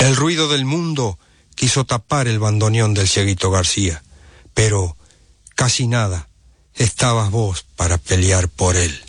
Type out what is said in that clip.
El ruido del mundo quiso tapar el bandoneón del Cieguito García, pero casi nada estabas vos para pelear por él.